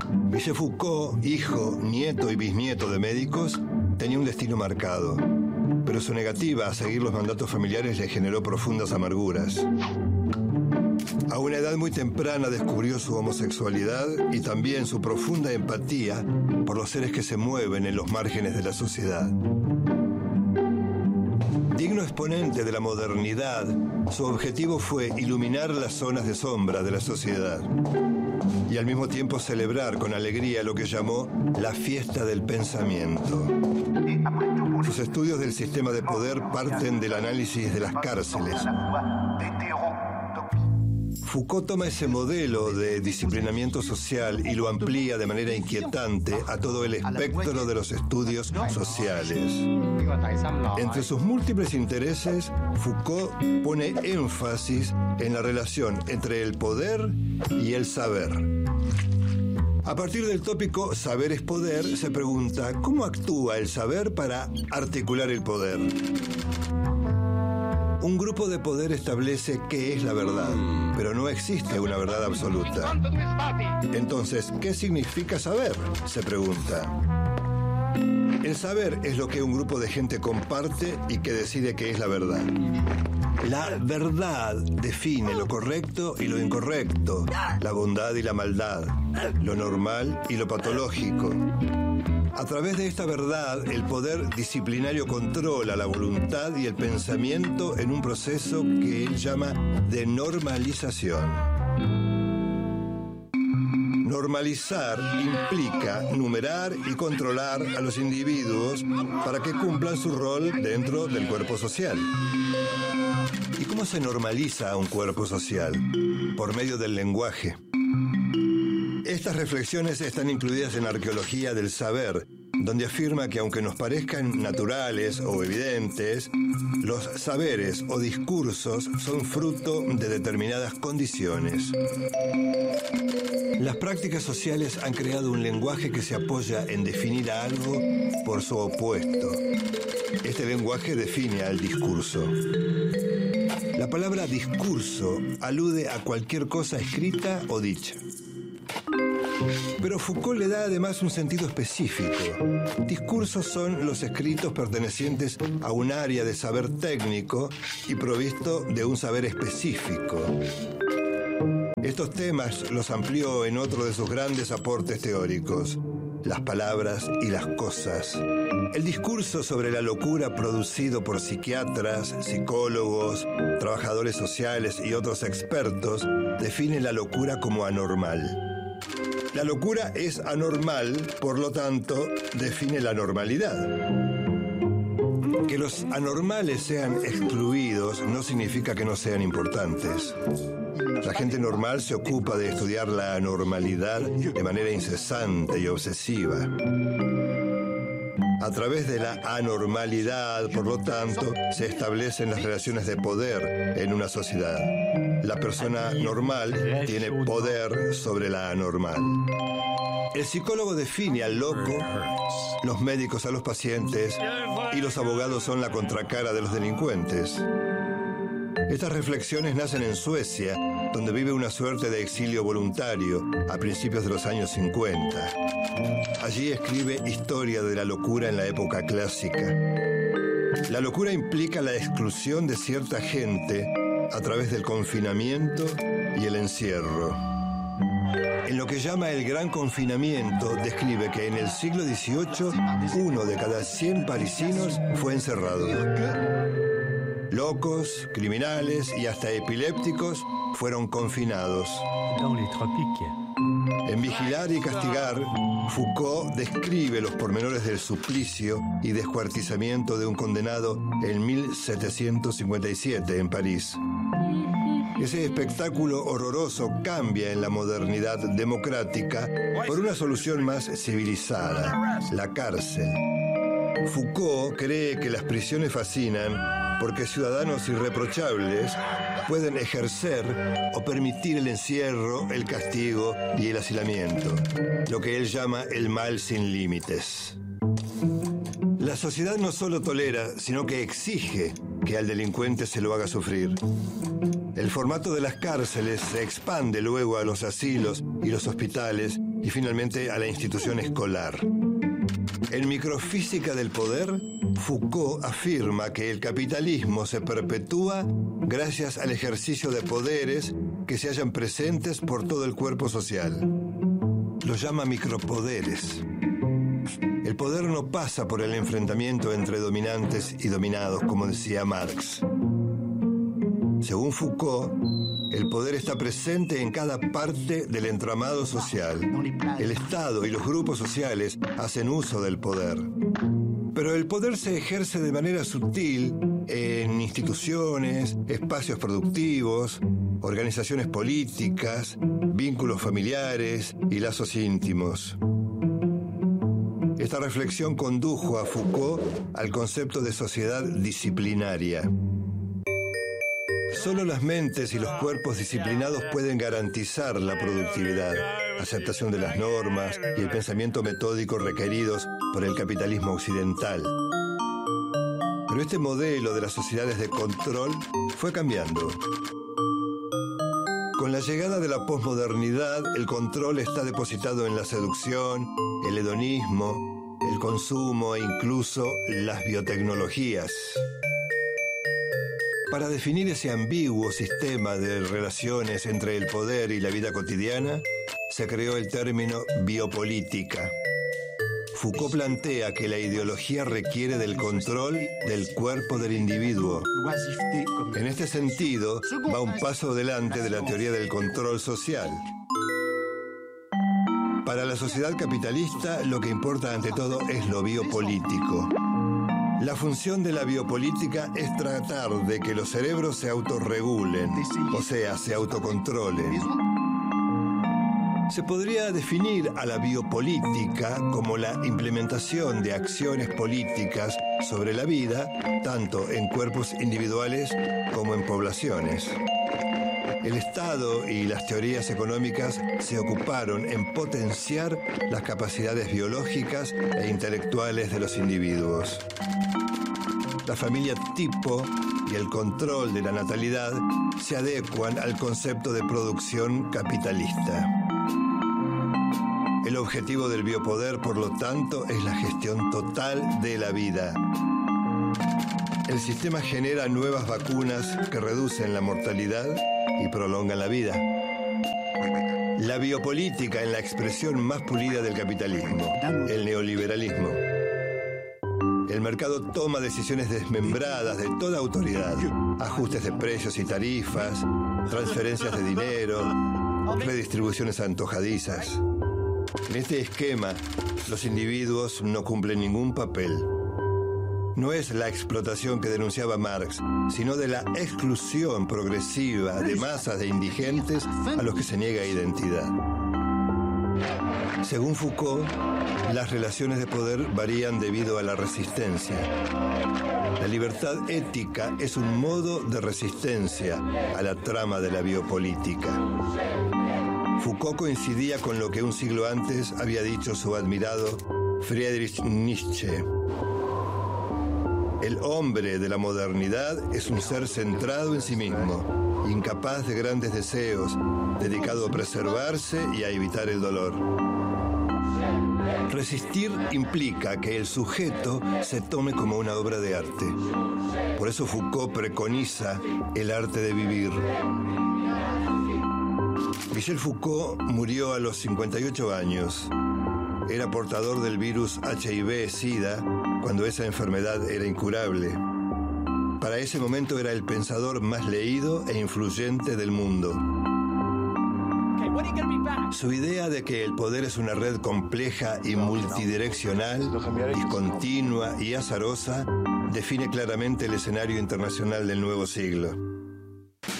Michel Foucault, hijo, nieto y bisnieto de médicos, tenía un destino marcado, pero su negativa a seguir los mandatos familiares le generó profundas amarguras. A una edad muy temprana descubrió su homosexualidad y también su profunda empatía por los seres que se mueven en los márgenes de la sociedad. Digno exponente de la modernidad, su objetivo fue iluminar las zonas de sombra de la sociedad y al mismo tiempo celebrar con alegría lo que llamó la fiesta del pensamiento. Sus estudios del sistema de poder parten del análisis de las cárceles. Foucault toma ese modelo de disciplinamiento social y lo amplía de manera inquietante a todo el espectro de los estudios sociales. Entre sus múltiples intereses, Foucault pone énfasis en la relación entre el poder y el saber. A partir del tópico saber es poder, se pregunta ¿cómo actúa el saber para articular el poder? Un grupo de poder establece qué es la verdad, pero no existe una verdad absoluta. Entonces, ¿qué significa saber?, se pregunta. El saber es lo que un grupo de gente comparte y que decide qué es la verdad. La verdad define lo correcto y lo incorrecto, la bondad y la maldad, lo normal y lo patológico. A través de esta verdad, el poder disciplinario controla la voluntad y el pensamiento en un proceso que él llama de normalización. Normalizar implica numerar y controlar a los individuos para que cumplan su rol dentro del cuerpo social. ¿Y cómo se normaliza a un cuerpo social? Por medio del lenguaje. Estas reflexiones están incluidas en Arqueología del Saber, donde afirma que aunque nos parezcan naturales o evidentes, los saberes o discursos son fruto de determinadas condiciones. Las prácticas sociales han creado un lenguaje que se apoya en definir a algo por su opuesto. Este lenguaje define al discurso. La palabra discurso alude a cualquier cosa escrita o dicha. Pero Foucault le da además un sentido específico. Discursos son los escritos pertenecientes a un área de saber técnico y provisto de un saber específico. Estos temas los amplió en otro de sus grandes aportes teóricos, las palabras y las cosas. El discurso sobre la locura producido por psiquiatras, psicólogos, trabajadores sociales y otros expertos define la locura como anormal. La locura es anormal, por lo tanto, define la normalidad. Que los anormales sean excluidos no significa que no sean importantes. La gente normal se ocupa de estudiar la anormalidad de manera incesante y obsesiva. A través de la anormalidad, por lo tanto, se establecen las relaciones de poder en una sociedad. La persona normal tiene poder sobre la anormal. El psicólogo define al loco, los médicos a los pacientes y los abogados son la contracara de los delincuentes. Estas reflexiones nacen en Suecia, donde vive una suerte de exilio voluntario a principios de los años 50. Allí escribe Historia de la locura en la época clásica. La locura implica la exclusión de cierta gente a través del confinamiento y el encierro. En lo que llama el Gran Confinamiento, describe que en el siglo XVIII, 1 de cada 100 parisinos fue encerrado. Locos, criminales y hasta epilépticos fueron confinados. En Vigilar y Castigar, Foucault describe los pormenores del suplicio y descuartizamiento de un condenado en 1757 en París. Ese espectáculo horroroso cambia en la modernidad democrática por una solución más civilizada, la cárcel. Foucault cree que las prisiones fascinan porque ciudadanos irreprochables pueden ejercer o permitir el encierro, el castigo y el hacinamiento, lo que él llama el mal sin límites. La sociedad no solo tolera, sino que exige que al delincuente se lo haga sufrir. El formato de las cárceles se expande luego a los asilos y los hospitales y finalmente a la institución escolar. En Microfísica del Poder, Foucault afirma que el capitalismo se perpetúa gracias al ejercicio de poderes que se hallan presentes por todo el cuerpo social. Lo llama micropoderes. El poder no pasa por el enfrentamiento entre dominantes y dominados, como decía Marx. Según Foucault, el poder está presente en cada parte del entramado social. El Estado y los grupos sociales hacen uso del poder. Pero el poder se ejerce de manera sutil en instituciones, espacios productivos, organizaciones políticas, vínculos familiares y lazos íntimos. Esta reflexión condujo a Foucault al concepto de sociedad disciplinaria. Solo las mentes y los cuerpos disciplinados pueden garantizar la productividad, aceptación de las normas y el pensamiento metódico requeridos por el capitalismo occidental. Pero este modelo de las sociedades de control fue cambiando. Con la llegada de la posmodernidad, el control está depositado en la seducción, el hedonismo, el consumo e incluso las biotecnologías. Para definir ese ambiguo sistema de relaciones entre el poder y la vida cotidiana, se creó el término biopolítica. Foucault plantea que la ideología requiere del control del cuerpo del individuo. En este sentido, va un paso adelante de la teoría del control social. Para la sociedad capitalista, lo que importa ante todo es lo biopolítico. La función de la biopolítica es tratar de que los cerebros se autorregulen, o sea, se autocontrolen. Se podría definir a la biopolítica como la implementación de acciones políticas sobre la vida, tanto en cuerpos individuales como en poblaciones. El Estado y las teorías económicas se ocuparon en potenciar las capacidades biológicas e intelectuales de los individuos. La familia tipo y el control de la natalidad se adecuan al concepto de producción capitalista. El objetivo del biopoder, por lo tanto, es la gestión total de la vida. El sistema genera nuevas vacunas que reducen la mortalidad y prolongan la vida. La biopolítica en la expresión más pulida del capitalismo, el neoliberalismo. El mercado toma decisiones desmembradas de toda autoridad, ajustes de precios y tarifas, transferencias de dinero, redistribuciones antojadizas. En este esquema, los individuos no cumplen ningún papel. No es la explotación que denunciaba Marx, sino de la exclusión progresiva de masas de indigentes a los que se niega identidad. Según Foucault, las relaciones de poder varían debido a la resistencia. La libertad ética es un modo de resistencia a la trama de la biopolítica. Foucault coincidía con lo que un siglo antes había dicho su admirado Friedrich Nietzsche. El hombre de la modernidad es un ser centrado en sí mismo, incapaz de grandes deseos, dedicado a preservarse y a evitar el dolor. Resistir implica que el sujeto se tome como una obra de arte. Por eso Foucault preconiza el arte de vivir. Michel Foucault murió a los 58 años. Era portador del virus HIV-Sida cuando esa enfermedad era incurable. Para ese momento era el pensador más leído e influyente del mundo. Su idea de que el poder es una red compleja y multidireccional, discontinua y azarosa, define claramente el escenario internacional del nuevo siglo.